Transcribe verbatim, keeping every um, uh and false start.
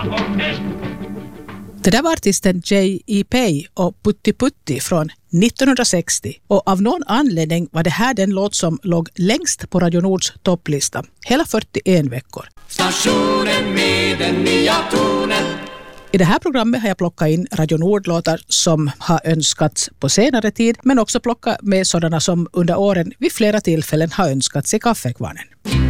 Det där var artisten J E Pay och Putti Putti från nittonhundrasextio, och av någon anledning var det här den låt som låg längst på Radio Nords topplista, hela fyrtioen veckor. Stationen med den nya tonen. I det här programmet har jag plockat in Radio Nord-låtar som har önskats på senare tid, men också plockat med sådana som under åren vid flera tillfällen har önskats i kaffekvarnen.